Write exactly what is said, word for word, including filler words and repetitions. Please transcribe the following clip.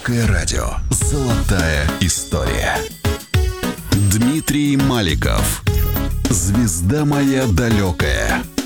Русское радио. Золотая история. Дмитрий Маликов. Звезда моя далекая.